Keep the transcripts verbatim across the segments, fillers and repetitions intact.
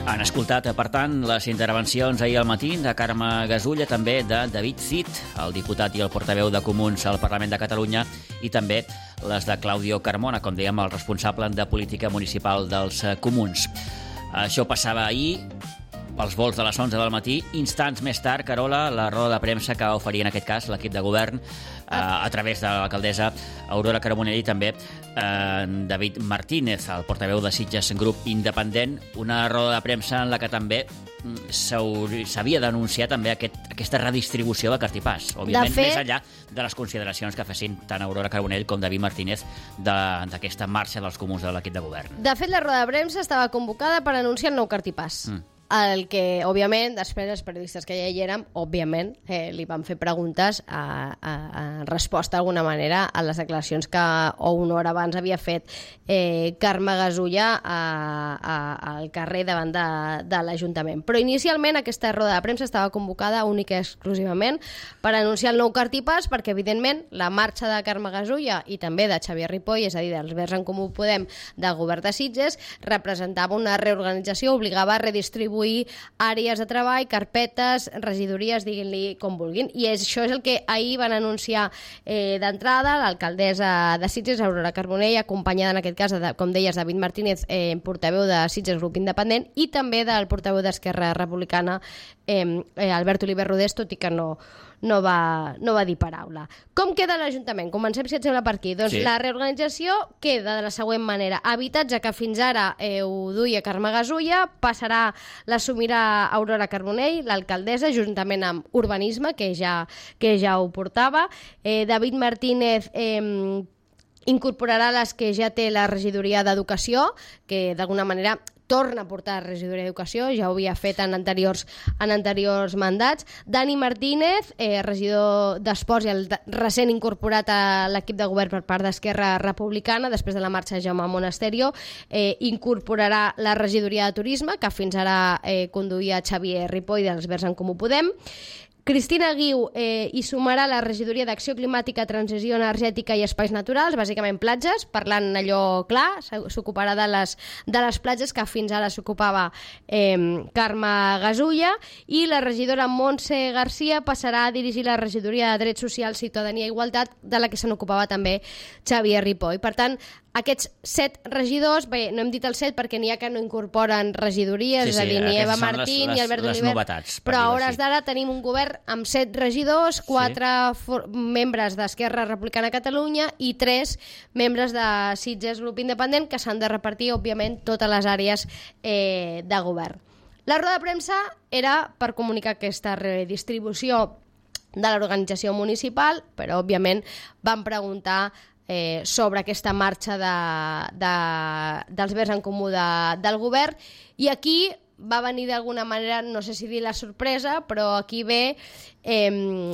Han escoltat, per tant, les intervencions ahir al matí de Carme Gasulla, també de David Cid, el diputat i el portaveu de Comuns al Parlament de Catalunya, i també les de Claudio Carmona, com dèiem, el responsable de política municipal dels Comuns. Això passava ahir, pels vols de les onze del matí. Instants més tard, Carola, la roda de premsa que oferia en aquest cas l'equip de govern eh, a través de l'alcaldessa Aurora Carbonell i també eh, David Martínez, el portaveu de Sitges Grup Independent, una roda de premsa en la que també s'havia d'anunciar també aquest, aquesta redistribució de cartipàs, òbviament, fet... més enllà de les consideracions que fessin tant Aurora Carbonell com David Martínez d'aquesta marxa dels comuns de l'equip de govern. De fet, la roda de premsa estava convocada per anunciar el nou cartipàs. Mm. El que, òbviament, després els periodistes que ja hi érem, òbviament, eh, li van fer preguntes a, a, a resposta d'alguna manera a les declaracions que o una hora abans havia fet eh, Carme Gasulla a, a, al carrer davant de, de l'Ajuntament. Però inicialment aquesta roda de premsa estava convocada única i exclusivament per anunciar el nou cartipàs, perquè evidentment la marxa de Carme Gasulla i també de Xavier Ripoll, és a dir, dels Verds en Comú Podem del govern de Sitges, representava una reorganització, obligava a redistribuir àrees de treball, carpetes, regidories, diguin-li com vulguin. I és, això és el que ahir van anunciar eh, d'entrada l'alcaldessa de Sitges, Aurora Carbonell, acompanyada en aquest cas, de, com deies, David Martínez, eh, portaveu de Sitges Grup Independent, i també del portaveu d'Esquerra Republicana, eh, eh, Albert Oliver Rodés, tot i que no no va, no va dir paraula. Com queda l'Ajuntament? Comencem, si et sembla, per aquí. Doncs sí. La reorganització queda de la següent manera. Habitatge, que fins ara eh, ho duia Carme Gasulla, passarà, l'assumirà Aurora Carbonell, l'alcaldessa, juntament amb Urbanisme, que ja, que ja ho portava. Eh, David Martínez eh, incorporarà les que ja té la regidoria d'Educació, que d'alguna manera torna a portar regidoria d'Educació, ja ho havia fet en anteriors, en anteriors mandats. Dani Martínez, eh, regidor d'Esports i el recent incorporat a l'equip de govern per part d'Esquerra Republicana, després de la marxa de Jaume Monasterio, eh, incorporarà la regidoria de Turisme, que fins ara eh, conduïa Xavier Ripoll dels Verds en Comú Podem. Cristina Guiu eh, hi sumarà la regidoria d'Acció Climàtica, Transició Energètica i Espais Naturals, bàsicament platges, parlant allò clar, s'ocuparà de les, de les platges que fins ara s'ocupava eh, Carme Gasulla, i la regidora Montse Garcia passarà a dirigir la regidoria de Drets Socials, Ciutadania i Igualtat, de la que se n'ocupava també Xavier Ripoll. Per tant, aquests set regidors, bé, no hem dit el set perquè n'hi ha que no incorporen regidories, sí, sí, és a dir, ni Eva Martín ni Albert Oliver, però a hores d'ara tenim un govern amb set regidors, quatre sí. membres d'Esquerra Republicana Catalunya i tres membres de Sitges Grup Independent, que s'han de repartir, òbviament, totes les àrees eh, de govern. La roda de premsa era per comunicar aquesta redistribució de l'organització municipal, però, òbviament, van preguntar Eh, sobre aquesta marxa de, de, dels Verds en Comú de, del govern, i aquí va venir d'alguna manera, no sé si dir la sorpresa, però aquí ve eh,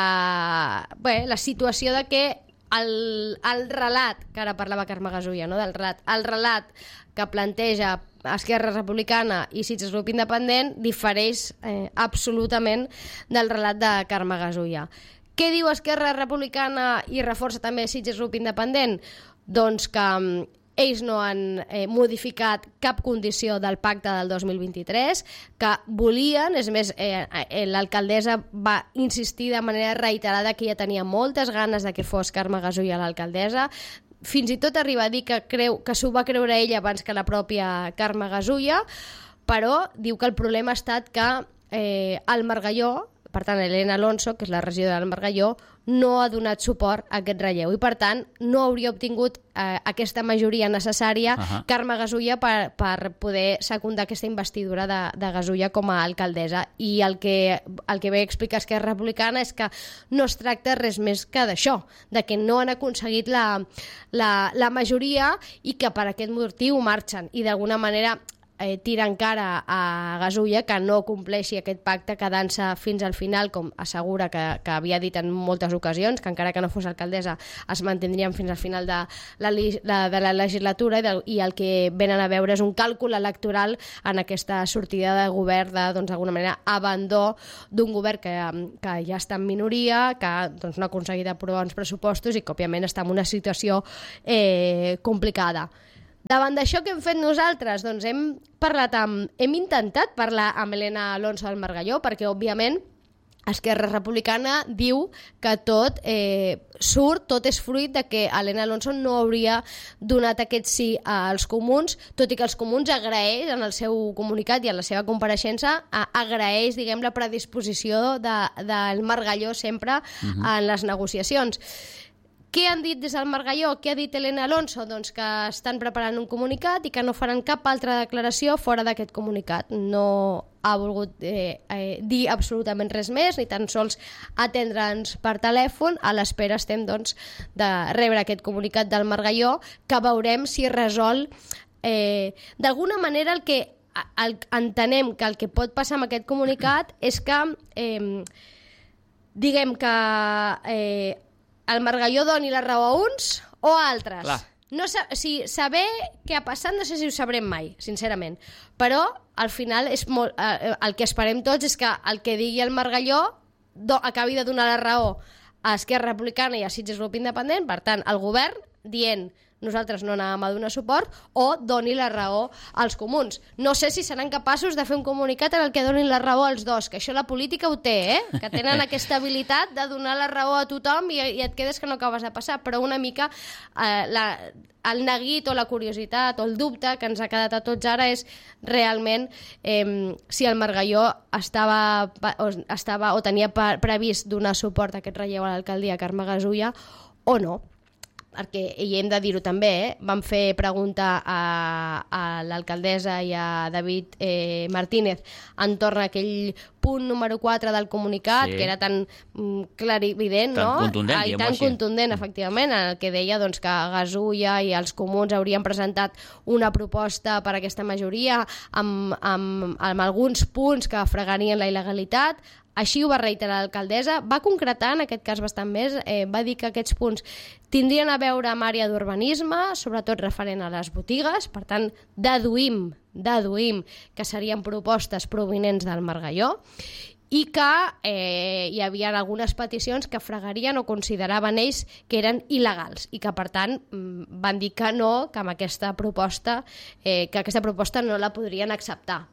la, bé, la situació de que el, el relat, que ara parlava Carme Gasulla, no, del relat, el relat que planteja Esquerra Republicana i Sitges Grup Independent difereix eh, absolutament del relat de Carme Gasulla. Què diu Esquerra Republicana i reforça també Sitges Grup Independent? Doncs que um, ells no han eh, modificat cap condició del pacte del dos mil vint-i-tres, que volien, és més, eh, eh, l'alcaldessa va insistir de manera reiterada que ja tenia moltes ganes de que fos Carme Gasulla l'alcaldessa, fins i tot arriba a dir que creu que s'ho va creure ella abans que la pròpia Carme Gasulla, però diu que el problema ha estat que eh, el Margalló, per tant, Elena Alonso, que és la regidora del Margalló, no ha donat suport a aquest relleu i, per tant, no hauria obtingut eh, aquesta majoria necessària uh-huh. Carme Gasulla per, per poder secundar aquesta investidura de, de Gasulla com a alcaldessa. I el que, el que ve a explicar Esquerra Republicana és que no es tracta res més que d'això, de que no han aconseguit la, la, la majoria i que per aquest motiu marxen i d'alguna manera eh, tira encara a Gasulla que no compleixi aquest pacte quedant-se fins al final, com assegura que, que havia dit en moltes ocasions, que encara que no fos alcaldessa es mantindrien fins al final de la, la, de la legislatura i, de, i el que venen a veure és un càlcul electoral en aquesta sortida de govern de, doncs, d'alguna manera, abandó d'un govern que, que ja està en minoria, que doncs, no ha aconseguit aprovar uns pressupostos i que, òbviament, està en una situació eh, complicada. Davant d'això que hem fet nosaltres, doncs hem parlat amb, hem intentat parlar amb Elena Alonso del Margalló, perquè òbviament Esquerra Republicana diu que tot eh, surt, tot és fruit de que Elena Alonso no hauria donat aquest sí als comuns, tot i que els comuns agraeix en el seu comunicat i en la seva compareixença, agraeix, diguem, la predisposició de, del Margalló sempre uh-huh. en les negociacions. Què han dit des del Margalló? Què ha dit Elena Alonso? Doncs que estan preparant un comunicat i que no faran cap altra declaració fora d'aquest comunicat. No ha volgut eh, eh, dir absolutament res més, ni tan sols atendre'ns per telèfon. A l'espera estem, doncs, de rebre aquest comunicat del Margalló, que veurem si resol eh, d'alguna manera el que el, entenem que el que pot passar amb aquest comunicat és que eh, diguem que eh, el Margalló doni la raó a uns o a altres. Clar. No sa- si saber què ha passat no sé si ho sabrem mai, sincerament. Però al final és molt, eh, el que esperem tots és que el que digui el Margalló do- acabi de donar la raó a Esquerra Republicana i a Sitges Grup Independent, per tant, el govern dient nosaltres no anàvem a donar suport, o doni la raó als comuns. No sé si seran capaços de fer un comunicat en el que donin la raó als dos, que això la política ho té, eh? Que tenen aquesta habilitat de donar la raó a tothom i, i et quedes que no acabes de passar, però una mica eh, la, el neguit o la curiositat o el dubte que ens ha quedat a tots ara és realment eh, si el Margalló estava, o, estava o tenia previst donar suport a aquest relleu a l'alcaldia Carme Gasulla o no. Perquè, i hem de dir-ho també, eh? Vam fer pregunta a, a l'alcaldessa i a David eh, Martínez entorn a aquell punt número quatre del comunicat, sí. que era tan mm, clarivident, tan no? Contundent, Ai, tan així. contundent, efectivament, en el que deia doncs, que Gasulla i els comuns haurien presentat una proposta per a aquesta majoria amb, amb, amb alguns punts que fregarien la il·legalitat. Així ho va reiterar l'alcaldessa, va concretar en aquest cas bastant més, eh, va dir que aquests punts tindrien a veure amb àrea d'urbanisme, sobretot referent a les botigues, per tant, deduïm, deduïm que serien propostes provinents del Margalló, i que eh, hi havia algunes peticions que fregarien o consideraven ells que eren il·legals i que, per tant, van dir que no, que amb aquesta proposta, eh, que aquesta proposta no la podrien acceptar.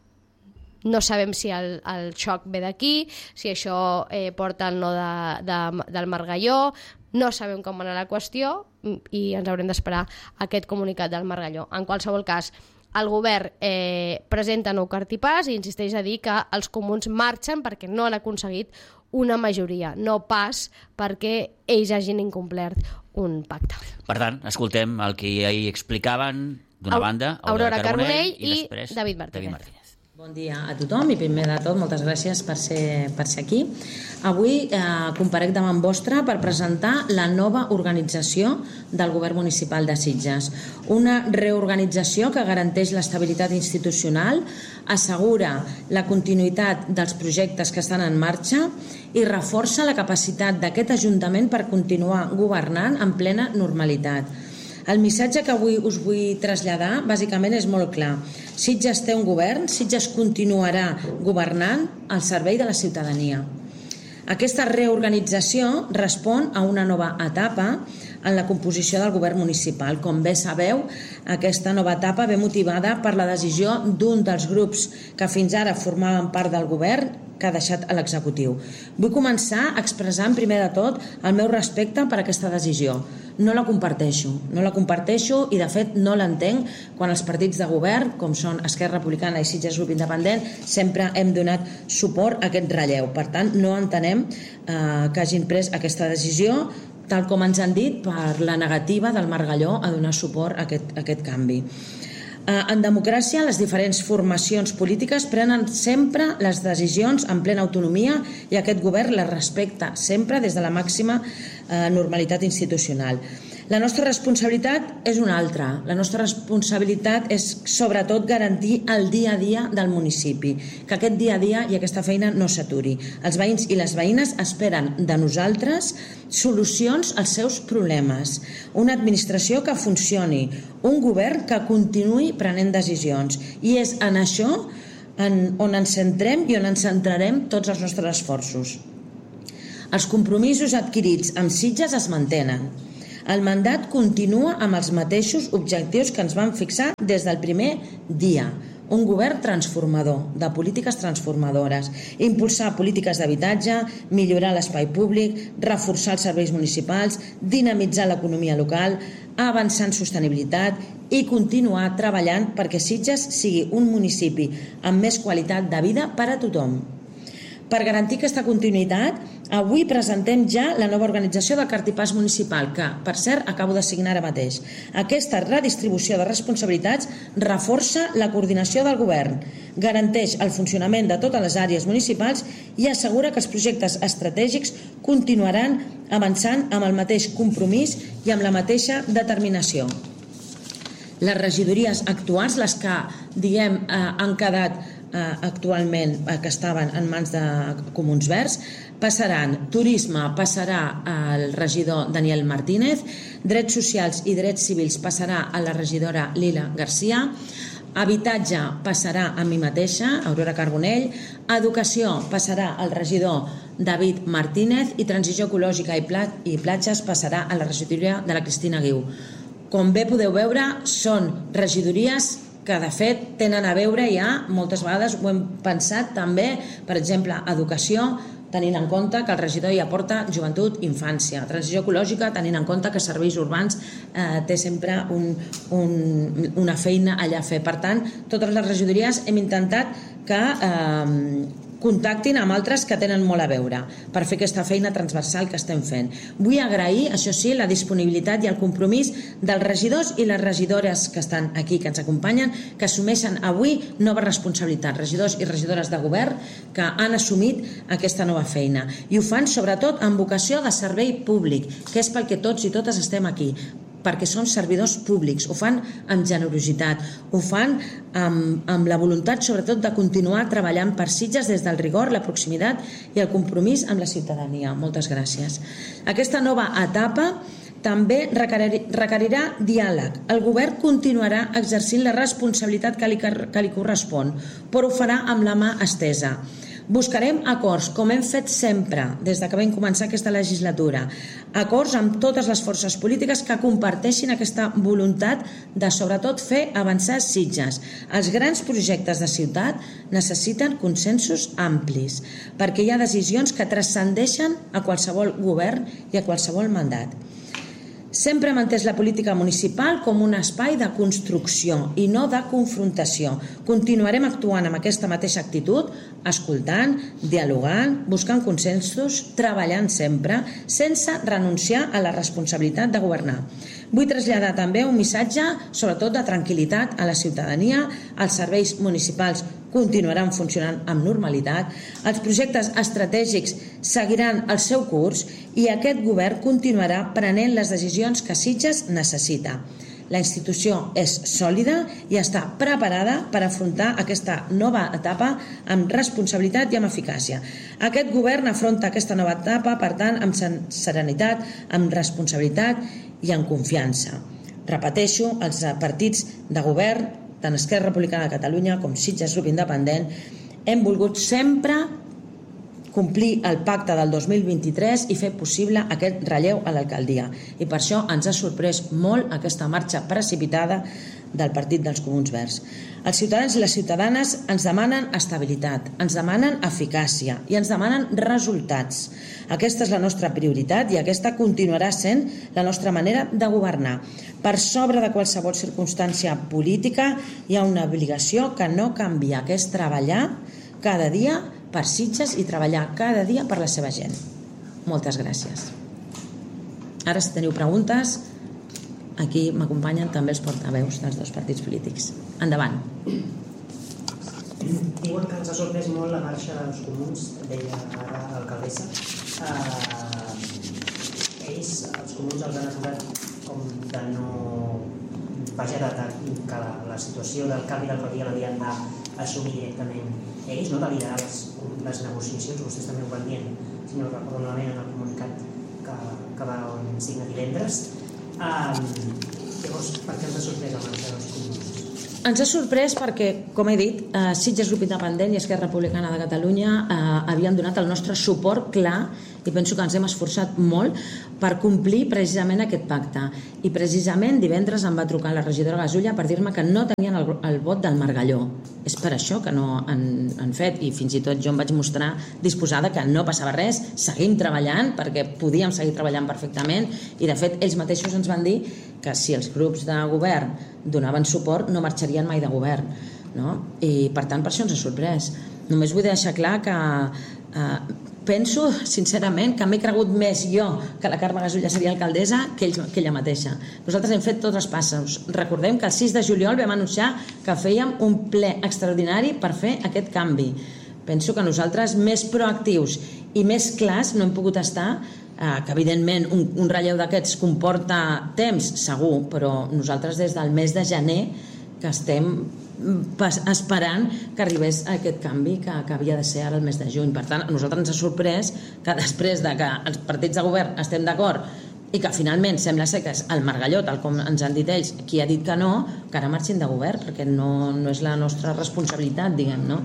No sabem si el, el xoc ve d'aquí, si això eh, porta el no de, de, del Margalló, no sabem com va anar la qüestió i ens haurem d'esperar aquest comunicat del Margalló. En qualsevol cas, el govern eh, presenta nou cartipàs i insisteix a dir que els comuns marxen perquè no han aconseguit una majoria, no pas perquè ells hagin incomplert un pacte. Per tant, escoltem el que ahir explicaven d'una Au, banda, Aurora Carbonell i, i després David Martínez. David Martínez. Bon dia a tothom i primer de tot moltes gràcies per ser, per ser aquí. Avui eh, comparec davant vostre per presentar la nova organització del Govern Municipal de Sitges. Una reorganització que garanteix l'estabilitat institucional, assegura la continuïtat dels projectes que estan en marxa i reforça la capacitat d'aquest Ajuntament per continuar governant en plena normalitat. El missatge que avui us vull traslladar bàsicament és molt clar. Sitges té un govern, Sitges continuarà governant al servei de la ciutadania. Aquesta reorganització respon a una nova etapa en la composició del govern municipal. Com bé sabeu, aquesta nova etapa ve motivada per la decisió d'un dels grups que fins ara formaven part del govern que ha deixat a l'executiu. Vull començar expressant primer de tot el meu respecte per aquesta decisió. No la comparteixo, no la comparteixo i de fet no l'entenc quan els partits de govern, com són Esquerra Republicana i Sitges Grup Independent, sempre hem donat suport a aquest relleu. Per tant, no entenem eh, que hagin pres aquesta decisió, tal com ens han dit, per la negativa del Margalló a donar suport a aquest, a aquest canvi. En democràcia, les diferents formacions polítiques prenen sempre les decisions en plena autonomia i aquest govern les respecta sempre des de la màxima normalitat institucional. La nostra responsabilitat és una altra. La nostra responsabilitat és sobretot garantir el dia a dia del municipi, que aquest dia a dia i aquesta feina no s'aturi. Els veïns i les veïnes esperen de nosaltres solucions als seus problemes, una administració que funcioni, un govern que continuï prenent decisions. I és en això en on ens centrem i on ens centrarem tots els nostres esforços. Els compromisos adquirits amb Sitges es mantenen. El mandat continua amb els mateixos objectius que ens vam fixar des del primer dia. Un govern transformador, de polítiques transformadores, impulsar polítiques d'habitatge, millorar l'espai públic, reforçar els serveis municipals, dinamitzar l'economia local, avançar en sostenibilitat i continuar treballant perquè Sitges sigui un municipi amb més qualitat de vida per a tothom. Per garantir aquesta continuïtat, avui presentem ja la nova organització del cartipàs municipal, que, per cert, acabo de signar ara mateix. Aquesta redistribució de responsabilitats reforça la coordinació del govern, garanteix el funcionament de totes les àrees municipals i assegura que els projectes estratègics continuaran avançant amb el mateix compromís i amb la mateixa determinació. Les regidories actuals, les que, diguem, eh, han quedat actualment, que estaven en mans de Comuns Verds, passaran. Turisme passarà al regidor Daniel Martínez, Drets Socials i Drets Civils passarà a la regidora Lila Garcia, Habitatge passarà a mi mateixa, Aurora Carbonell, Educació passarà al regidor David Martínez i Transició Ecològica i Platges passarà a la regidoria de la Cristina Guiu. Com bé podeu veure, són regidories que de fet tenen a veure ja, moltes vegades ho hem pensat també, per exemple, educació, tenint en compte que el regidor hi aporta joventut, infància, transició ecològica, tenint en compte que serveis urbans eh, té sempre un, un, una feina allà a fer. Per tant, totes les regidories hem intentat que eh, contactin amb altres que tenen molt a veure per fer aquesta feina transversal que estem fent. Vull agrair, això sí, la disponibilitat i el compromís dels regidors i les regidores que estan aquí, que ens acompanyen, que assumeixen avui noves responsabilitats, regidors i regidores de govern que han assumit aquesta nova feina. I ho fan sobretot amb vocació de servei públic, que és pel que tots i totes estem aquí, perquè són servidors públics, ho fan amb generositat, ho fan amb, amb la voluntat sobretot de continuar treballant per Sitges des del rigor, la proximitat i el compromís amb la ciutadania. Moltes gràcies. Aquesta nova etapa també requerirà diàleg. El govern continuarà exercint la responsabilitat que li, que li correspon, però ho farà amb la mà estesa. Buscarem acords, com hem fet sempre des que vam començar aquesta legislatura, acords amb totes les forces polítiques que comparteixin aquesta voluntat de sobretot fer avançar Sitges. Els grans projectes de ciutat necessiten consensos amplis, perquè hi ha decisions que transcendeixen a qualsevol govern i a qualsevol mandat. Sempre hem entès la política municipal com un espai de construcció i no de confrontació. Continuarem actuant amb aquesta mateixa actitud, escoltant, dialogant, buscant consensos, treballant sempre, sense renunciar a la responsabilitat de governar. Vull traslladar també un missatge, sobretot de tranquil·litat a la ciutadania. Els serveis municipals continuaran funcionant amb normalitat, els projectes estratègics seguiran el seu curs i aquest govern continuarà prenent les decisions que Sitges necessita. La institució és sòlida i està preparada per afrontar aquesta nova etapa amb responsabilitat i amb eficàcia. Aquest govern afronta aquesta nova etapa, per tant, amb serenitat, amb responsabilitat i amb confiança. Repeteixo, els partits de govern, tant Esquerra Republicana de Catalunya com Sitges Grup Independent, hem volgut sempre complir el pacte del dos mil vint-i-tres i fer possible aquest relleu a l'alcaldia. I per això ens ha sorprès molt aquesta marxa precipitada del Partit dels Comuns Verds. Els ciutadans i les ciutadanes ens demanen estabilitat, ens demanen eficàcia i ens demanen resultats. Aquesta és la nostra prioritat i aquesta continuarà sent la nostra manera de governar. Per sobre de qualsevol circumstància política hi ha una obligació que no canvia, que és treballar cada dia per Sitges i treballar cada dia per la seva gent. Moltes gràcies. Ara, si teniu preguntes, aquí m'acompanyen també els portaveus dels dos partits polítics. Endavant. Diuen que ens ha sorprès molt la marxa dels comuns, deia ara l'alcaldessa. Eh, ells, els comuns, els han acusat com de no... Vaja, de, que la, la situació del canvi del codi l'havien d'assumir directament ells, no de liderar les, les negociacions, vostès també ho van dient, si no recordo malament en el comunicat que, que van signar divendres. Um, llavors, per què ens ha sorprès la marxa dels comuns? Ens ha sorprès perquè, com he dit, eh, Sitges Grup Independent i Esquerra Republicana de Catalunya eh, havien donat el nostre suport clar i penso que ens hem esforçat molt per complir precisament aquest pacte. I precisament divendres em va trucar la regidora Gasulla per dir-me que no tenien el, el vot del Margalló. És per això que no han, han fet, i fins i tot jo em vaig mostrar disposada que no passava res, seguim treballant perquè podíem seguir treballant perfectament, i de fet ells mateixos ens van dir que si els grups de govern donaven suport no marxarien mai de govern, no? I per tant per això ens ha sorprès. Només vull deixar clar que eh, penso sincerament que m'he cregut més jo que la Carme Gasulla seria alcaldessa que, ells, que ella mateixa. Nosaltres hem fet tots els passos. Recordem que el sis de juliol vam anunciar que fèiem un ple extraordinari per fer aquest canvi. Penso que nosaltres més proactius i més clars no hem pogut estar, eh, que evidentment un, un relleu d'aquests comporta temps, segur, però nosaltres des del mes de gener que estem esperant que arribés aquest canvi que, que havia de ser ara el mes de juny. Per tant, a nosaltres ens ha sorprès que després de que els partits de govern estem d'acord i que finalment sembla ser que és el Margalló, tal com ens han dit ells, qui ha dit que no, que ara marxin de govern, perquè no, no és la nostra responsabilitat, diguem, no?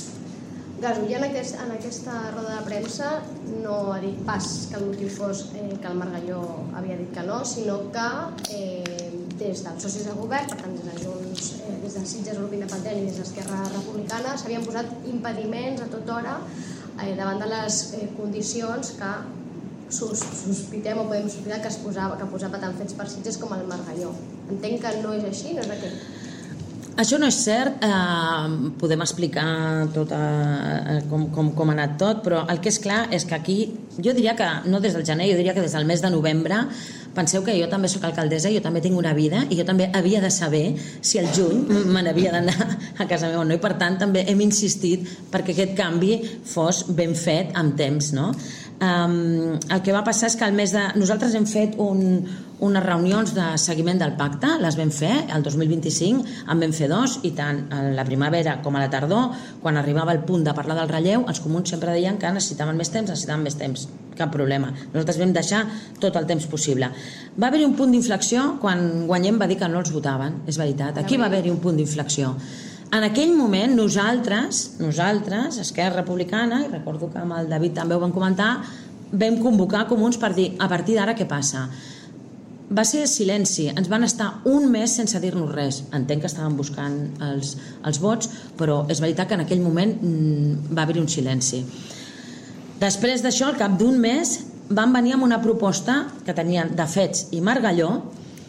Gasulla en, aquest, en aquesta roda de premsa no ha dit pas que el motiu fos eh, que el Margalló havia dit que no, sinó que eh, des dels socis de govern, per tant des de Junts, eh, des de Sitges Grup Independent i des d'Esquerra Republicana, s'havien posat impediments a tota hora eh, davant de les eh, condicions que sos, sospitem o podem sospitar que es posava, que posava tant fets per Sitges com el Margalló. Entenc que no és així, no és aquest. Això no és cert, eh, podem explicar tot, eh, com, com, com ha anat tot, però el que és clar és que aquí, jo diria que no des del gener, jo diria que des del mes de novembre, penseu que jo també sóc alcaldessa, jo també tinc una vida i jo també havia de saber si el juny me n'havia d'anar a casa meva o no, i per tant també hem insistit perquè aquest canvi fos ben fet amb temps, no? Um, el que va passar és que el mes de... Nosaltres hem fet un, unes reunions de seguiment del pacte, les vam fer el dos mil vint-i-cinc, en vam fer dos, i tant a la primavera com a la tardor, quan arribava el punt de parlar del relleu, els comuns sempre deien que necessitaven més temps, necessitaven més temps, cap problema. Nosaltres vam deixar tot el temps possible. Va haver-hi un punt d'inflexió quan Guanyem va dir que no els votaven, és veritat, aquí va haver-hi un punt d'inflexió. En aquell moment nosaltres, nosaltres, Esquerra Republicana, i recordo que amb el David també ho vam comentar, vam convocar comuns per dir a partir d'ara què passa. Va ser silenci, ens van estar un mes sense dir-nos res. Entenc que estaven buscant els, els vots, però és veritat que en aquell moment mmm, va haver-hi un silenci. Després d'això, al cap d'un mes, van venir amb una proposta que tenien de Fets i Margalló,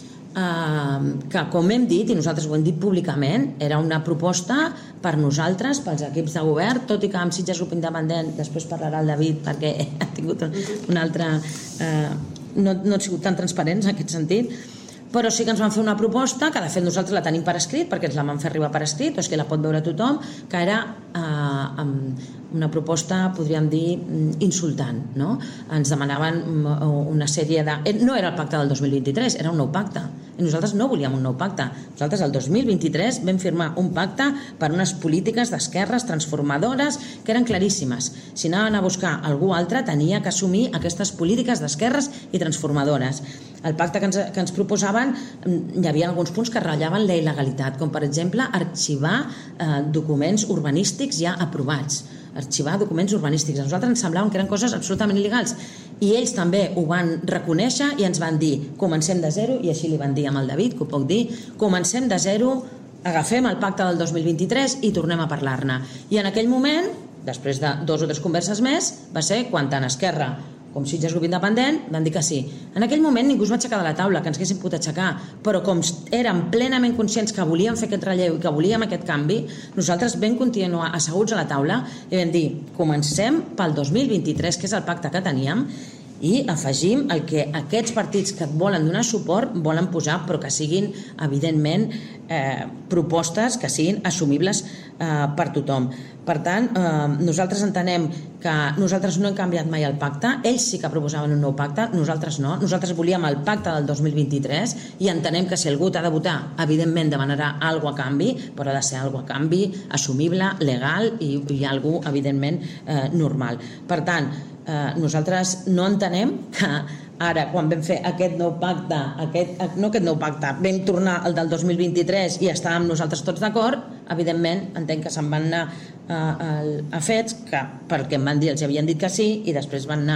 Uh, que com hem dit, i nosaltres ho hem dit públicament, era una proposta per nosaltres, pels equips de govern, tot i que amb Sitges Grup Independent, després parlarà el David perquè ha tingut un altre uh, no, no han sigut tan transparents en aquest sentit, però sí que ens van fer una proposta que de fet nosaltres la tenim per escrit perquè ens la van fer arribar per escrit, o és que la pot veure tothom, que era uh, una proposta, podríem dir, insultant, no? Ens demanaven una sèrie de... No era el pacte del dos mil vint-i-tres, era un nou pacte. I nosaltres no volíem un nou pacte. Nosaltres el dos mil vint-i-tres vam firmar un pacte per unes polítiques d'esquerres transformadores que eren claríssimes. Si anaven a buscar algú altre, tenia que assumir aquestes polítiques d'esquerres i transformadores. El pacte que ens, que ens proposaven, hi havia alguns punts que ratllaven la il·legalitat, com per exemple arxivar eh, documents urbanístics ja aprovats, arxivar documents urbanístics. A nosaltres ens semblaven que eren coses absolutament il·legals i ells també ho van reconèixer i ens van dir, comencem de zero, i així li van dir amb el David, que ho puc dir, comencem de zero, agafem el pacte del dos mil vint-i-tres i tornem a parlar-ne. I en aquell moment, després de dos o tres converses més, va ser quan tant Esquerra com Sitges Grup Independent van dir que sí. En aquell moment ningú es va aixecar de la taula, que ens haguéssim pogut aixecar, però com érem plenament conscients que volíem fer aquest relleu i que volíem aquest canvi, nosaltres vam continuar asseguts a la taula i vam dir, comencem pel dos mil vint-i-tres, que és el pacte que teníem, i afegim el que aquests partits que et volen donar suport volen posar, però que siguin, evidentment, eh, propostes que siguin assumibles eh, per tothom. Per tant, eh, nosaltres entenem que nosaltres no hem canviat mai el pacte, ells sí que proposaven un nou pacte, nosaltres no. Nosaltres volíem el pacte del dos mil vint-i-tres i entenem que si algú t'ha de votar, evidentment demanarà alguna a canvi, però ha de ser alguna a canvi assumible, legal i, i alguna, evidentment, eh, normal. Per tant, eh, nosaltres no entenem que ara, quan vam fer aquest nou pacte, aquest, no aquest nou pacte, vam tornar al del dos mil vint-i-tres i estàvem nosaltres tots d'acord, evidentment entenc que se'n van anar a, a, a Fets, que pel que em van dir els havien dit que sí, i després van anar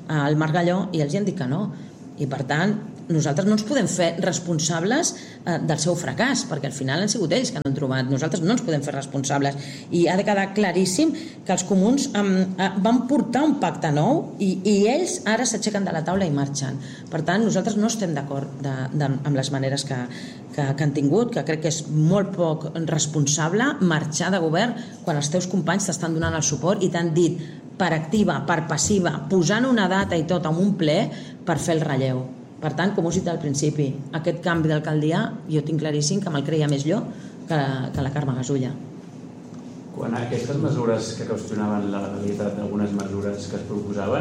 al Margalló i ells hi han dit que no. I per tant, nosaltres no ens podem fer responsables eh, del seu fracàs, perquè al final han sigut ells que no han trobat. Nosaltres no ens podem fer responsables. I ha de quedar claríssim que els comuns eh, van portar un pacte nou i, i ells ara s'aixequen de la taula i marxen. Per tant, nosaltres no estem d'acord de, de, amb les maneres que, que, que han tingut, que crec que és molt poc responsable marxar de govern quan els teus companys t'estan donant el suport i t'han dit per activa, per passiva, posant una data i tot en un ple per fer el relleu. Per tant, com us he dit al principi, aquest canvi d'alcaldia jo tinc claríssim que me'l creia més jo que la, que la Carme Gasulla. Quan aquestes mesures que qüestionaven la legalitat d'algunes mesures que es proposaven,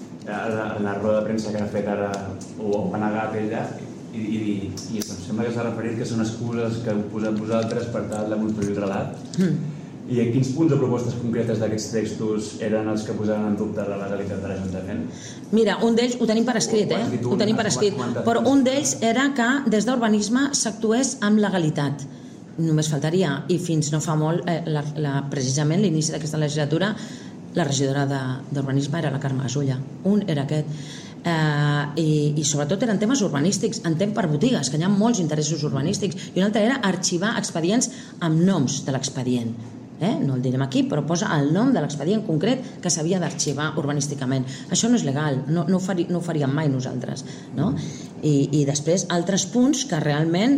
en la roda de premsa que ha fet ara ho ha negat ella i, i, i em sembla que s'ha referit que són excuses que heu posat vosaltres per tal de construir el relat. Mm. I en quins punts o propostes concretes d'aquests textos eren els que posaven en dubte la legalitat de l'Ajuntament? Mira, un d'ells, ho tenim per escrit, eh? Ho tenim per escrit, però un d'ells era que des d'urbanisme s'actués amb legalitat. Només faltaria, i fins no fa molt, eh, la, la, precisament l'inici d'aquesta legislatura, la regidora d'urbanisme era la Carme Gasulla. Un era aquest. Eh, i, i sobretot eren temes urbanístics, en temps per botigues, que hi ha molts interessos urbanístics, i un altre era arxivar expedients amb noms de l'expedient. Eh? No el direm aquí, però posa el nom de l'expedient concret que s'havia d'arxivar urbanísticament. Això no és legal, no, no, ho, fari, no ho faríem mai nosaltres, no? I, i després altres punts que realment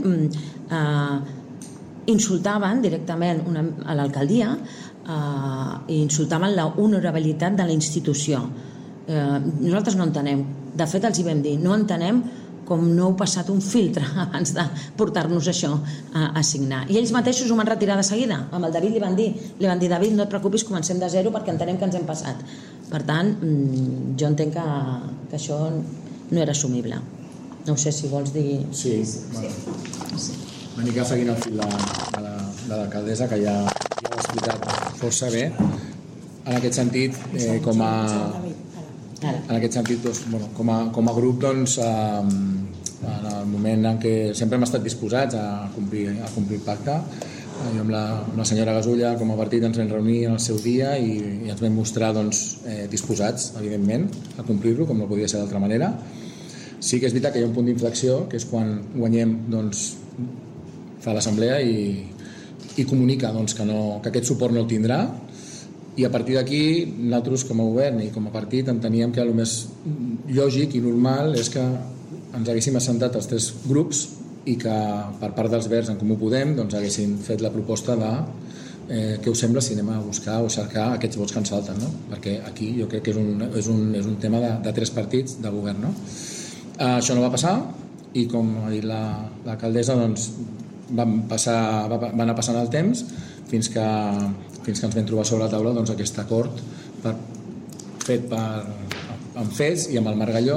eh, insultaven directament una, a l'alcaldia eh, i insultaven la honorabilitat de la institució. Eh, nosaltres no entenem, de fet els hi vam dir, no entenem com no heu passat un filtre abans de portar-nos això a, a signar. I ells mateixos ho van retirar de seguida. Amb el David li van dir, li van dir David, no et preocupis, comencem de zero perquè entenem que ens hem passat. Per tant, jo entenc que, que això no era assumible. No sé si vols dir... Sí, bueno, una mica seguint el fil de, de l'alcaldessa, que ja, ja ho ha explicat força bé. En aquest sentit, eh, com a... En aquest sentit, doncs, bueno, com, a, com a grup, doncs, eh, en el moment en què sempre hem estat disposats a complir, a complir el pacte, eh, jo amb la, amb la senyora Gasulla, com a partit, ens vam reunir en el seu dia i, i ens vam mostrar doncs, eh, disposats, evidentment, a complir-lo, com no podia ser d'altra manera. Sí que és veritat que hi ha un punt d'inflexió, que és quan guanyem, doncs, fa l'assemblea i, i comunica doncs, que, no, que aquest suport no el tindrà. I a partir d'aquí, nosaltres com a govern i com a partit enteníem que el més lògic i normal és que ens haguéssim assentat els tres grups i que per part dels Verds en Comú Podem doncs, haguessin fet la proposta de eh, què us sembla si anem a buscar o cercar aquests vots que ens falten, no? Perquè aquí jo crec que és un, és un, és un tema de, de tres partits de govern, no? Eh, això no va passar i com ha dit l'alcaldessa la, doncs, van, passar, va, va anar passant el temps fins que fins que ens vam trobar sobre la taula doncs, aquest acord per, fet per, amb Fes i amb el Margalló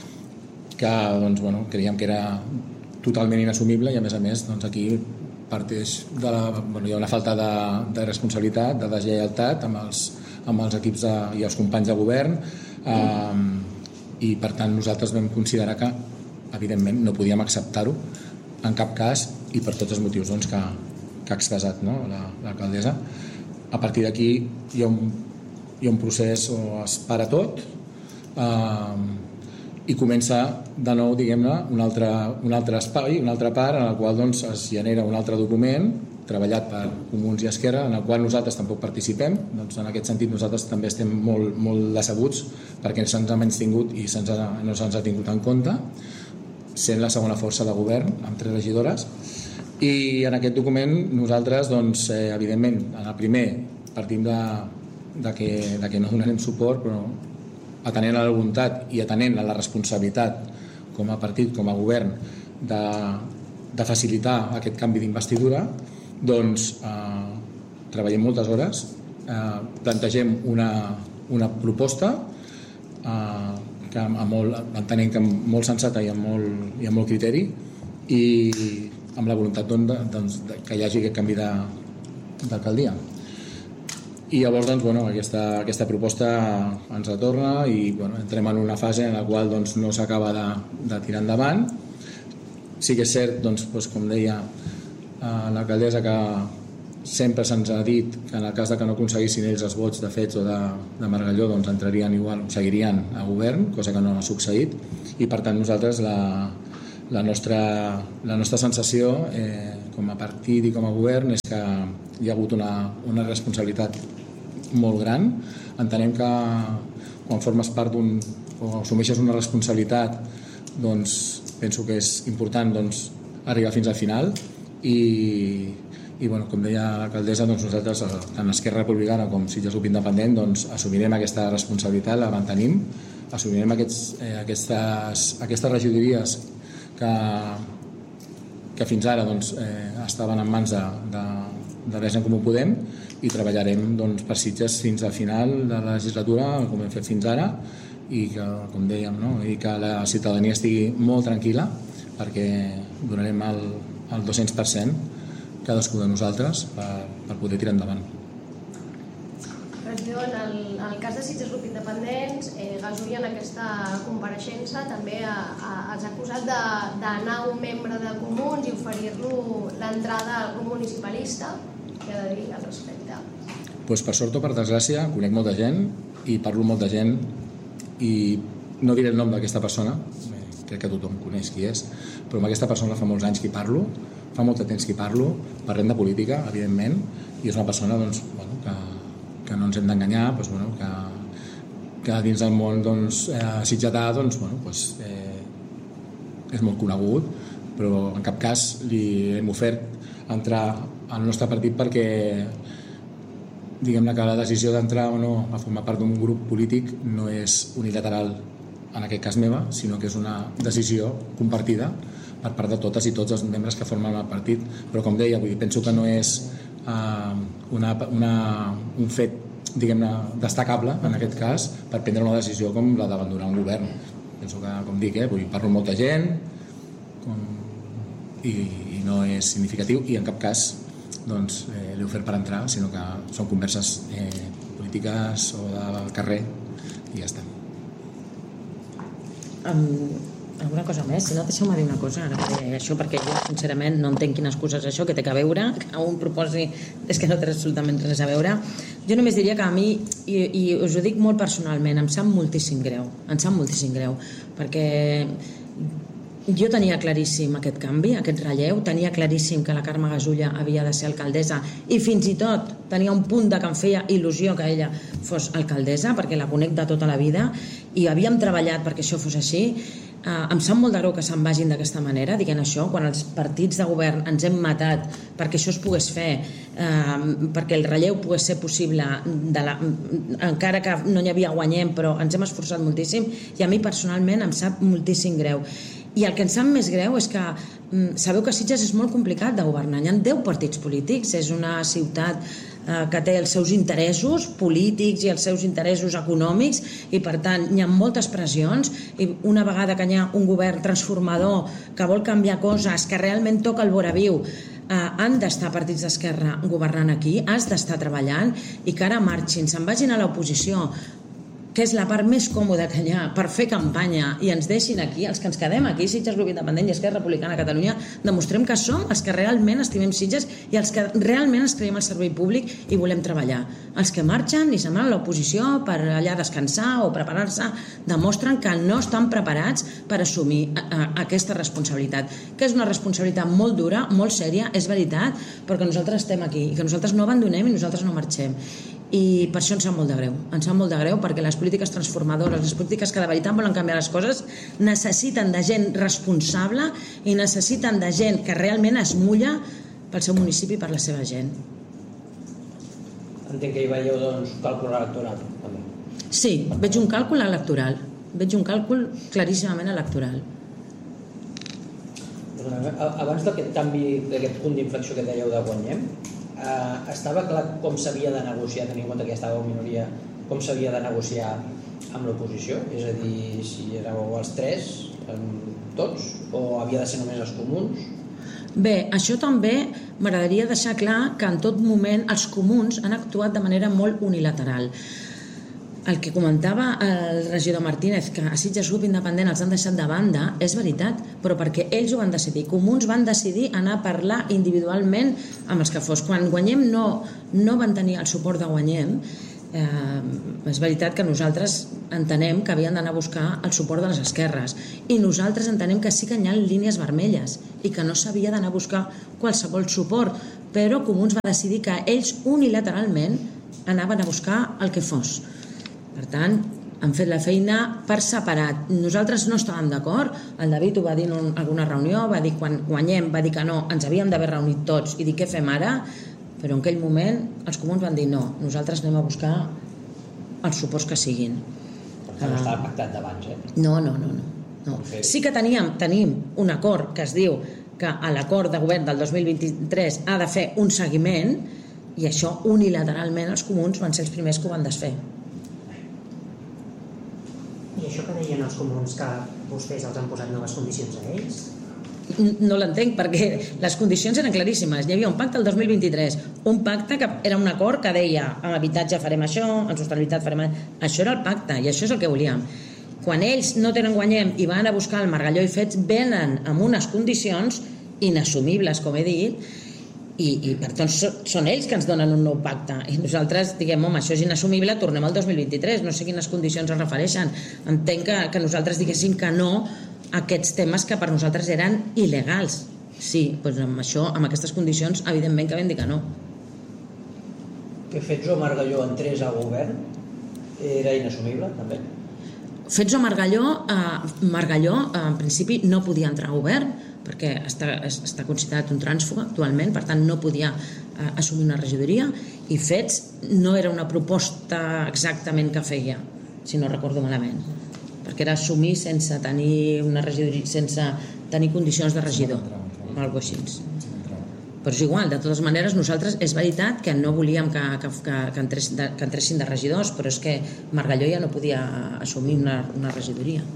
que doncs, bueno, creiem que era totalment inassumible i a més a més doncs, aquí parteix de la, bueno, hi ha una falta de, de responsabilitat, de deslleialtat amb els, amb els equips de, i els companys de govern eh, i per tant nosaltres vam considerar que evidentment no podíem acceptar-ho en cap cas i per tots els motius doncs, que, que ha expressat no, l'alcaldessa. A partir d'aquí hi ha un, hi ha un procés on es para tot eh, i comença de nou, diguem-ne, un altre, un altre espai, una altra part en el qual doncs, es genera un altre document treballat per Comuns i Esquerra, en el qual nosaltres tampoc participem. Doncs, en aquest sentit nosaltres també estem molt, molt decebuts perquè se'ns ha menystingut i se'ns ha, no se'ns ha tingut en compte, sent la segona força de govern amb tres regidores. I en aquest document nosaltres, doncs, eh, evidentment, en el primer partim de, de, que, de que no donarem suport, però atenent a la voluntat i atenent a la responsabilitat com a partit, com a govern, de, de facilitar aquest canvi d'investidura, doncs eh, treballem moltes hores, eh, plantegem una, una proposta eh, que amb molt, entenent que molt sensata i amb molt, i amb molt criteri i amb la voluntat doncs, que hi hagi aquest canvi d'alcaldia. I llavors doncs, bueno, aquesta, aquesta proposta ens retorna i bueno, entrem en una fase en la qual doncs, no s'acaba de, de tirar endavant. Sí que és cert, doncs, doncs, com deia eh, l'alcaldessa, que sempre se'ns ha dit que en el cas de que no aconseguissin ells els vots de Fets o de, de Margalló, doncs entrarien igual, seguirien a govern, cosa que no ha succeït, i per tant nosaltres la, la, nostra, la nostra sensació eh, com a partit i com a govern és que hi ha hagut una, una responsabilitat molt gran. Entenem que quan formes part d'un o assumeixes una responsabilitat, doncs penso que és important doncs, arribar fins al final i, i bueno, com deia l'alcaldessa, doncs nosaltres, tant Esquerra Republicana com Sitges Grup Independent, doncs assumirem aquesta responsabilitat, la mantenim, assumirem aquests, eh, aquestes, aquestes regidories que, que fins ara doncs, eh, estaven en mans de, de, de Res en Comú Podem i treballarem doncs, per Sitges fins al final de la legislatura, com hem fet fins ara, i que, com dèiem, no? I que la ciutadania estigui molt tranquil·la perquè donarem el, el dos-cents per cent cadascú de nosaltres per, per poder tirar endavant. Regidor, en el, en el cas de Sitges Grup Independents, eh, Gasull en aquesta compareixença també ha, ha, has acusat d'anar un membre de Comuns i oferir-lo l'entrada al grup municipalista. Què ha de dir al respecte? Pues per sort o per desgràcia conec molta gent i parlo amb molta gent i no diré el nom d'aquesta persona, crec que tothom coneix qui és, però amb aquesta persona fa molts anys que parlo, fa molt de temps que parlo, parlem de política, evidentment, i és una persona doncs, bueno, que, que no ens hem d'enganyar, doncs, bueno, que, que dins del món doncs, eh, sitgetà doncs, bueno, doncs, eh, és molt conegut, però en cap cas li hem ofert entrar al nostre partit perquè diguem-ne que la decisió d'entrar o no a formar part d'un grup polític no és unilateral en aquest cas meva, sinó que és una decisió compartida per part de totes i tots els membres que formen el partit, però com deia, vull dir, penso que no és uh, una, una, un fet diguem-ne destacable en aquest cas per prendre una decisió com la d'abandonar un govern. Penso que, com dic, eh, vull dir, parlo amb molta gent com, i, i no és significatiu i en cap cas doncs, eh, l'he ofert per entrar, sinó que són converses eh, polítiques o del carrer i ja està. Um, alguna cosa més? Si no, deixeu-me dir una cosa ara que deia això, perquè jo sincerament no entenc quina excusa és això, que té que veure, que un proposi és que no té absolutament res a veure. Jo només diria que a mi, i, i us ho dic molt personalment, em sap moltíssim greu, em sap moltíssim greu, perquè jo tenia claríssim aquest canvi, aquest relleu, tenia claríssim que la Carme Gasulla havia de ser alcaldessa i fins i tot tenia un punt de que em feia il·lusió que ella fos alcaldessa perquè la conec de tota la vida i havíem treballat perquè això fos així. Uh, em sap molt de greu que se'n vagin d'aquesta manera, dient això, quan els partits de govern ens hem matat perquè això es pogués fer, uh, perquè el relleu pogués ser possible, de la, encara que no n'hi havia guanyem, però ens hem esforçat moltíssim i a mi personalment em sap moltíssim greu. I el que em sap més greu és que mm, sabeu que Sitges és molt complicat de governar. Hi ha deu partits polítics, és una ciutat eh, que té els seus interessos polítics i els seus interessos econòmics i per tant hi ha moltes pressions i una vegada que hi ha un govern transformador que vol canviar coses, que realment toca el voraviu, eh, han d'estar partits d'esquerra governant aquí, has d'estar treballant i que ara marxin, se'n vagin a l'oposició, que és la part més còmoda que hi ha per fer campanya i ens deixin aquí, els que ens quedem aquí, Sitges Grup Independent i Esquerra Republicana de Catalunya, demostrem que som els que realment estimem Sitges i els que realment ens creiem el servei públic i volem treballar. Els que marxen i se'n van a l'oposició per allà descansar o preparar-se, demostren que no estan preparats per assumir a, a, aquesta responsabilitat, que és una responsabilitat molt dura, molt sèria, és veritat, però que nosaltres estem aquí i que nosaltres no abandonem i nosaltres no marxem. I per això ens sap molt de greu, ens sap molt de greu perquè les polítiques transformadores, les polítiques que de veritat volen canviar les coses necessiten de gent responsable i necessiten de gent que realment es mulla pel seu municipi i per la seva gent. Entenc que hi veieu doncs un càlcul electoral també. Sí, veig un càlcul electoral, veig un càlcul claríssimament electoral. Abans d'aquest canvi, d'aquest punt d'inflexió que dèieu de guanyem, Uh, estava clar com s'havia de negociar, tenint en compte que ja estava en minoria, com s'havia de negociar amb l'oposició, és a dir, si éreu els tres, tots, o havia de ser només els comuns? Bé, això també m'agradaria deixar clar que en tot moment els comuns han actuat de manera molt unilateral. el que comentava el regidor Martínez, que a Sitges Grup Independent els han deixat de banda, és veritat, però perquè ells ho van decidir. Comuns van decidir anar a parlar individualment amb els que fos. Quan Guanyem no, no van tenir el suport de Guanyem, eh, és veritat que nosaltres entenem que havien d'anar a buscar el suport de les esquerres, i nosaltres entenem que sí que hi ha línies vermelles i que no s'havia d'anar a buscar qualsevol suport, però Comuns va decidir que ells unilateralment anaven a buscar el que fos. Per tant, han fet la feina per separat. Nosaltres no estàvem d'acord, el David ho va dir en alguna reunió, va dir quan Guanyem, va dir que no, ens havíem d'haver reunit tots i dir què fem ara, però en aquell moment els comuns van dir no, nosaltres anem a buscar els suports que siguin. Per tant, no estava pactat d'abans, eh? No, no, no. no. no. Sí que teníem, tenim un acord que es diu que a l'acord de govern del dos mil vint-i-tres ha de fer un seguiment, i això unilateralment els comuns van ser els primers que ho van desfer. I això que deien els comuns, que vostès els han posat noves condicions a ells? No l'entenc, perquè les condicions eren claríssimes. Hi havia un pacte el dos mil vint-i-tres, un pacte que era un acord que deia en habitatge farem això, en sostenibilitat farem això. Això era el pacte i això és el que volíem. Quan ells no tenen Guanyem i van a buscar el Margalló i Fets, venen amb unes condicions inassumibles, com he dit, i, i per tant són ells que ens donen un nou pacte i nosaltres diguem, home, això és inassumible, tornem al dos mil vint-i-tres, no sé quines condicions es refereixen. Entenc que, que nosaltres diguéssim que no a aquests temes que per nosaltres eren il·legals. Sí, doncs amb això, amb aquestes condicions, evidentment que vam dir que no. Que Fets o Margalló entrés al govern era inassumible, també? Fets o Margalló, eh, Margalló eh, en principi no podia entrar al govern perquè està, està considerat un trànsfuga actualment, per tant no podia eh, assumir una regidoria, i Fets no era una proposta exactament que feia, si no recordo malament, perquè era assumir sense tenir una regidoria, sense tenir condicions de regidor, o alguna cosa així. Però és igual, de totes maneres nosaltres és veritat que no volíem que, que, que, que, entres, de, que entressin de regidors, però és que Margalló ja no podia assumir una, una regidoria.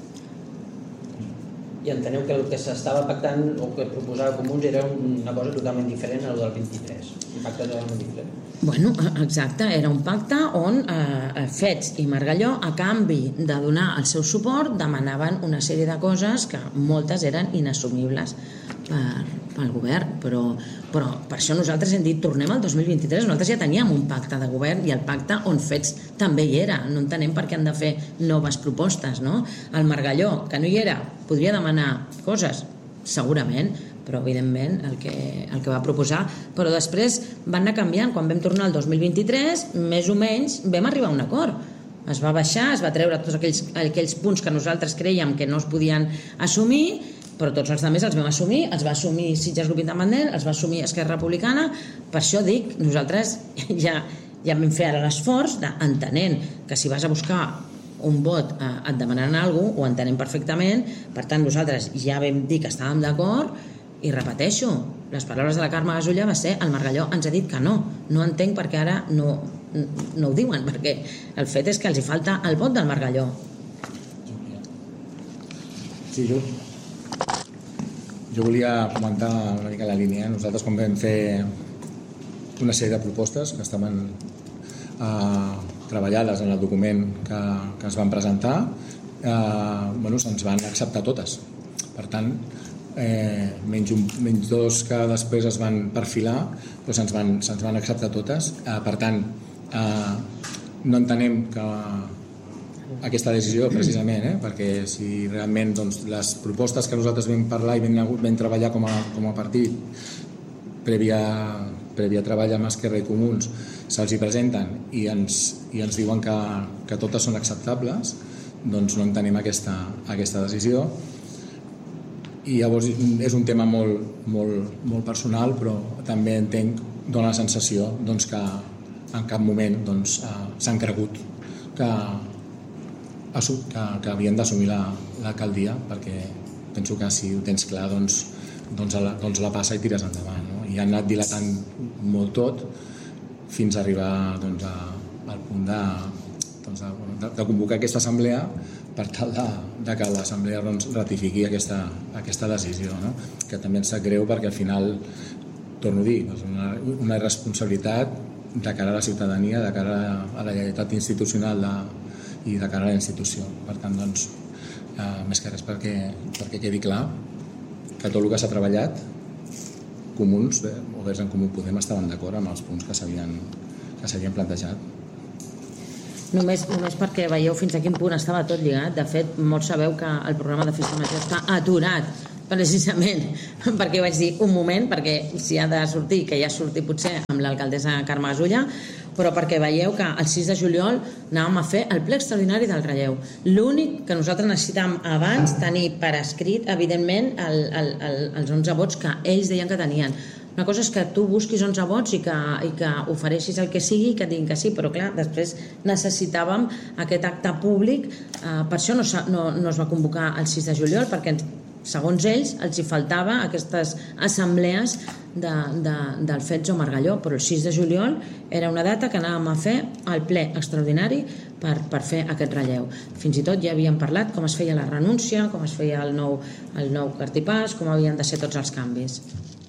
I enteneu que el que s'estava pactant o que proposava Comuns era una cosa totalment diferent al del vint-i-tres, un pacte totalment diferent. Bueno, exacte, era un pacte on eh, Fets i Margalló, a canvi de donar el seu suport, demanaven una sèrie de coses que moltes eren inassumibles per, pel govern, però, però per això nosaltres hem dit tornem al dos mil vint-i-tres, nosaltres ja teníem un pacte de govern i el pacte on Fets també hi era, no entenem per què han de fer noves propostes, no? El Margalló, que no hi era, podria demanar coses, segurament, però evidentment el que, el que va proposar, però després van anar canviant. Quan vam tornar al dos mil vint-i-tres, més o menys vam arribar a un acord, es va baixar, es va treure tots aquells, aquells punts que nosaltres creiem que no es podien assumir, però tots els altres els vam assumir, els va assumir Sitges Grup Independent, els va assumir Esquerra Republicana. Per això dic, nosaltres ja, ja vam fer ara l'esforç d'entenent que si vas a buscar un vot eh, et demanaran alguna cosa, ho entenem perfectament, per tant nosaltres ja vam dir que estàvem d'acord. I repeteixo, les paraules de la Carme Gasulla va ser el Margalló ens ha dit que no, no entenc perquè ara no, no ho diuen, perquè el fet és que els hi falta el vot del Margalló. Sí, jo jo volia comentar una mica la línia. Nosaltres quan vam fer una sèrie de propostes que estaven eh, treballades en el document que, que es van presentar, eh, bueno, se'ns van acceptar totes. Per tant, Eh, menys, un, menys dos que després es van perfilar, però se'ns van, se'ns van acceptar totes. Eh, per tant, eh, no entenem que aquesta decisió precisament, eh, perquè si realment doncs, les propostes que nosaltres vam parlar i vam, vam treballar com a, com a partit prèvia, prèvia treball amb Esquerra i Comuns se'ls hi presenten i ens, i ens diuen que, que totes són acceptables, doncs no entenem aquesta, aquesta decisió. I llavors és un tema molt, molt, molt personal, però també entenc, dona la sensació doncs, que en cap moment doncs, eh, s'han cregut que, que, que havien d'assumir l'alcaldia, perquè penso que si ho tens clar doncs, doncs, la, doncs la passa i tires endavant, no? I han anat dilatant molt tot fins a arribar doncs, a, al punt de, doncs, de, de convocar aquesta assemblea per tal de, de que l'assemblea doncs, ratifiqui aquesta, aquesta decisió, no? Que també ens sap greu perquè al final, torno a dir, doncs una, una irresponsabilitat de cara a la ciutadania, de cara a la lleialtat institucional de, i de cara a la institució. Per tant, doncs, eh, més que res perquè, perquè quedi clar que tot el que s'ha treballat, comuns, eh, Oberts en Comú Podem, estaven d'acord amb els punts que s'havien que s'havien plantejat. Només, només perquè veieu fins a quin punt estava tot lligat. De fet, molts sabeu que el programa de Festa Major està aturat precisament perquè vaig dir un moment, perquè si ha de sortir, que ja surti potser amb l'alcaldessa Carme Gasulla, però perquè veieu que el sis de juliol anàvem a fer el ple extraordinari del relleu. L'únic que nosaltres necessitàvem abans tenir per escrit, evidentment, el, el, el, els onze vots que ells deien que tenien. Una cosa és que tu busquis onze vots i que, i que ofereixis el que sigui i que diguin que sí, però clar, després necessitàvem aquest acte públic, eh, per això no, no, no es va convocar el sis de juliol, perquè segons ells els hi faltava aquestes assemblees de, de, del Fets o Margalló, però el sis de juliol era una data que anàvem a fer el ple extraordinari per, per fer aquest relleu. Fins i tot ja havíem parlat com es feia la renúncia, com es feia el nou, el nou cartipàs, com havien de ser tots els canvis.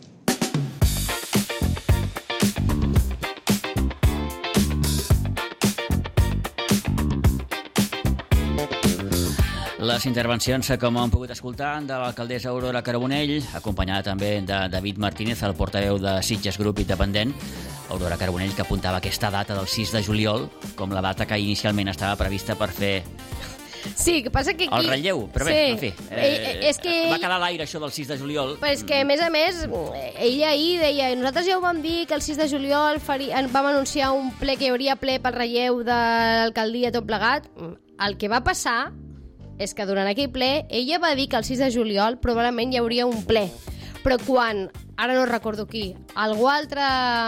Les intervencions, com hem pogut escoltar, de l'alcaldessa Aurora Carbonell, acompanyada també de David Martínez, el portaveu de Sitges Grup Independent. Aurora Carbonell, que apuntava aquesta data del sis de juliol com la data que inicialment estava prevista per fer... Sí, que passa que aquí... el relleu, però bé, sí. en fi, eh, eh, és que va ell... quedar a l'aire això del sis de juliol. Però és que, a més a més, ella ahir deia, nosaltres ja ho vam dir que el sis de juliol faria, vam anunciar un ple, que hi hauria ple pel relleu de l'alcaldia tot plegat. El que va passar és que durant aquell ple ella va dir que el sis de juliol probablement hi hauria un ple, però quan, ara no recordo qui, algú altre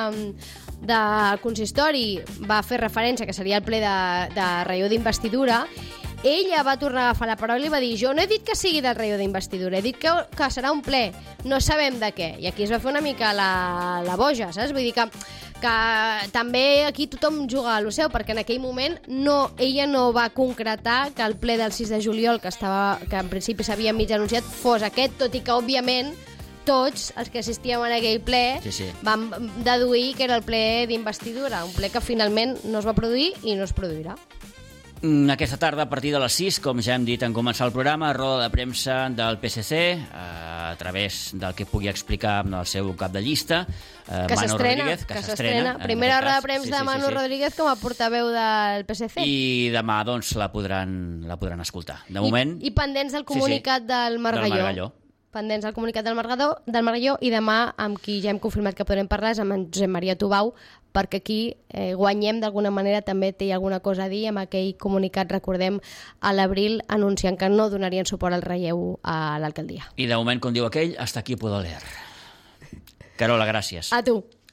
de consistori va fer referència que seria el ple de, de relleu d'investidura, ella va tornar a agafar la paraula i va dir, jo no he dit que sigui del relleu d'investidura, he dit que, que serà un ple, no sabem de què. I aquí es va fer una mica la, la boja, saps? Vull dir que, que també aquí tothom juga a lo seu, perquè en aquell moment no, ella no va concretar que el ple del sis de juliol, que, estava, que en principi s'havia mig anunciat, fos aquest, tot i que, òbviament, tots els que assistíem a aquell ple sí, sí. vam deduir que era el ple d'investidura, un ple que finalment no es va produir i no es produirà. Aquesta tarda, a partir de les sis, com ja hem dit en començar el programa, roda de premsa del P S C, a través del que pugui explicar amb el seu cap de llista, que Manu Rodríguez, que s'estrena. Primera roda de premsa sí, sí, de Manu sí, sí. Rodríguez com a portaveu del P S C. I demà, doncs, la podran, la podran escoltar. De moment... I, i pendents del comunicat sí, sí, del Margalló. Del Margalló. Pendents del comunicat del Margalló, del Margalló, i demà, amb qui ja hem confirmat que podrem parlar, és amb en Josep Maria Tubau, perquè aquí eh, guanyem d'alguna manera, també té alguna cosa a dir amb aquell comunicat, recordem, a l'abril, anunciant que no donarien suport al relleu a l'alcaldia. I de moment, com diu aquell, hasta aquí puedo leer. Carola, gràcies. A tu.